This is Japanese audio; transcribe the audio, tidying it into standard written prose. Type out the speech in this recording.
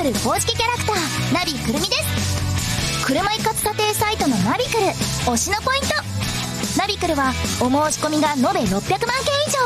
クル公式キャラクターナビくるみです。車一括査定サイトのナビクル推しのポイント。ナビクルはお申し込みが延べ600万件以上